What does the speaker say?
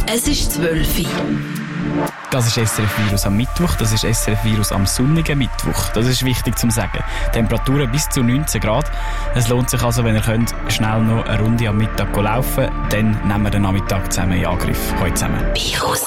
Es ist 12 Uhr. Das ist SRF Virus am Mittwoch, das ist SRF Virus am sonnigen Mittwoch. Das ist wichtig zu sagen. Temperaturen bis zu 19 Grad. Es lohnt sich also, wenn ihr könnt, schnell noch eine Runde am Mittag laufen. Dann nehmen wir den Nachmittag zusammen in Angriff. Heute zusammen. Virus